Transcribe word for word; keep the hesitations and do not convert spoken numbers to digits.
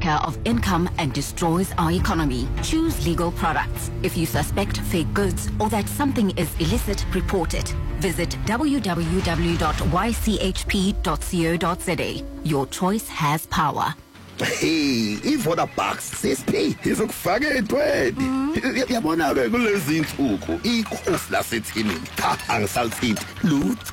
trafficker of income and destroys our economy. Choose legal products. If you suspect fake goods or that something is illicit, report it. Visit w w w dot y c h p dot co dot z a. Your choice has power. Hey, iVoda Bucks sesiphi izokufaka etweni. Yabona ke kulezi insuku ikhosi laseThini cha angisalithi lutho.